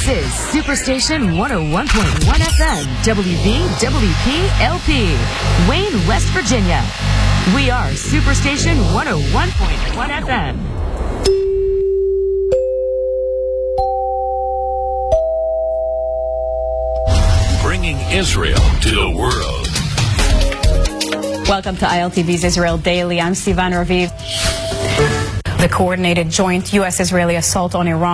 is Superstation 101.1 FM, WVWP-LP, Wayne, West Virginia. We are Superstation 101.1 FM. Bringing Israel to the world. Welcome to ILTV's Israel Daily. I'm Sivan Raviv. The coordinated joint U.S.-Israeli assault on Iran